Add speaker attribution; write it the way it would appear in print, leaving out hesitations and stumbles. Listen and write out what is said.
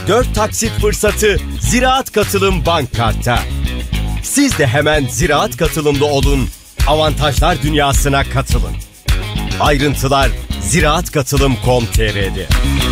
Speaker 1: 4 taksit fırsatı Ziraat Katılım Bank Kart'ta. Siz de hemen Ziraat Katılım'da olun, avantajlar dünyasına katılın. Ayrıntılar ziraatkatılım.com.tr'de.